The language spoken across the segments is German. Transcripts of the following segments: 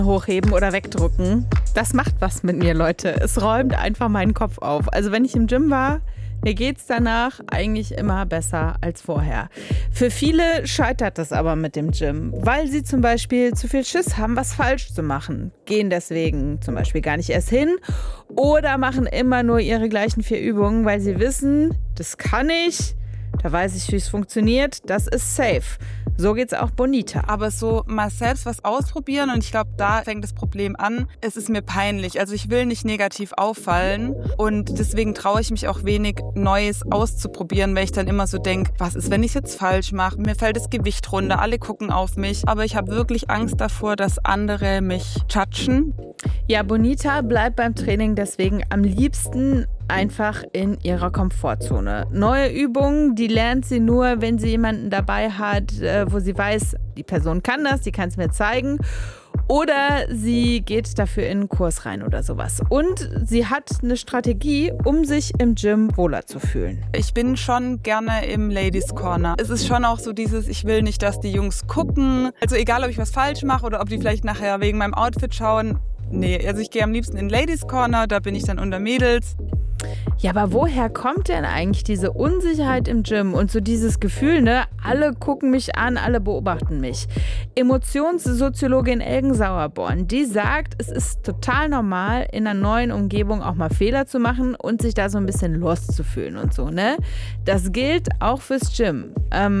hochheben oder wegdrücken. Das macht was mit mir, Leute. Es räumt einfach meinen Kopf auf. Also wenn ich im Gym war, mir geht's danach eigentlich immer besser als vorher. Für viele scheitert das aber mit dem Gym, weil sie zum Beispiel zu viel Schiss haben, was falsch zu machen. Gehen deswegen zum Beispiel gar nicht erst hin oder machen immer nur ihre gleichen 4 Übungen, weil sie wissen, das kann ich, da weiß ich, wie es funktioniert, das ist safe. So geht's auch Bonita. Aber so mal selbst was ausprobieren und ich glaube, da fängt das Problem an. Es ist mir peinlich. Also ich will nicht negativ auffallen und deswegen traue ich mich auch wenig, Neues auszuprobieren, weil ich dann immer so denke, was ist, wenn ich es jetzt falsch mache? Mir fällt das Gewicht runter, alle gucken auf mich. Aber ich habe wirklich Angst davor, dass andere mich judgen. Ja, Bonita bleibt beim Training deswegen am liebsten einfach in ihrer Komfortzone. Neue Übungen, die lernt sie nur, wenn sie jemanden dabei hat, wo sie weiß, die Person kann das, die kann es mir zeigen. Oder sie geht dafür in einen Kurs rein oder sowas. Und sie hat eine Strategie, um sich im Gym wohler zu fühlen. Ich bin schon gerne im Ladies Corner. Es ist schon auch so dieses, ich will nicht, dass die Jungs gucken. Also egal, ob ich was falsch mache oder ob die vielleicht nachher wegen meinem Outfit schauen. Nee, also ich gehe am liebsten in Ladies Corner, da bin ich dann unter Mädels. Ja, aber woher kommt denn eigentlich diese Unsicherheit im Gym und so dieses Gefühl, ne, alle gucken mich an, alle beobachten mich? Emotionssoziologin Elgen Sauerborn, die sagt, es ist total normal, in einer neuen Umgebung auch mal Fehler zu machen und sich da so ein bisschen lost zu fühlen und so, ne? Das gilt auch fürs Gym.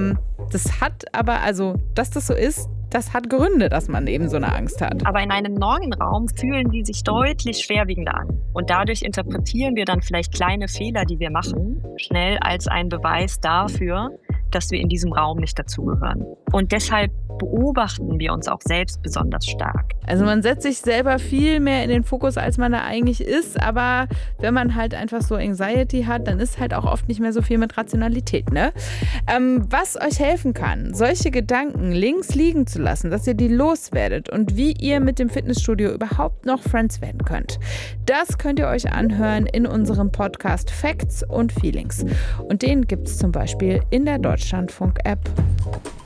Das hat aber, also, dass das so ist, das hat Gründe, dass man eben so eine Angst hat. Aber in einem neuen Raum fühlen die sich deutlich schwerwiegender an. Und dadurch interpretieren wir dann vielleicht kleine Fehler, die wir machen, schnell als einen Beweis dafür, dass wir in diesem Raum nicht dazugehören. Und deshalb beobachten wir uns auch selbst besonders stark. Also man setzt sich selber viel mehr in den Fokus, als man da eigentlich ist. Aber wenn man halt einfach so Anxiety hat, dann ist halt auch oft nicht mehr so viel mit Rationalität, ne? Was euch helfen kann, solche Gedanken links liegen zu lassen, dass ihr die loswerdet und wie ihr mit dem Fitnessstudio überhaupt noch Friends werden könnt. Das könnt ihr euch anhören in unserem Podcast Facts und Feelings. Und den gibt es zum Beispiel in der Deutschlandfunk-App.